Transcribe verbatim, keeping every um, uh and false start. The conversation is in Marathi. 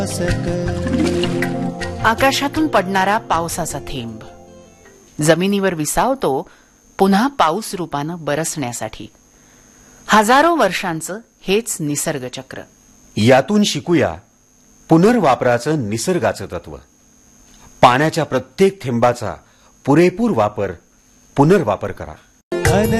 आकाशातून पडणारा पावसाचा थेंब जमिनीवर विसावतो पुन्हा पाऊस रूपानं बरसण्यासाठी. हजारो वर्षांचं हेच निसर्गचक्र. यातून शिकूया पुनर्वापराचं निसर्गाचं तत्व. पाण्याच्या प्रत्येक थेंबाचा पुरेपूर वापर, पुनर्वापर करा.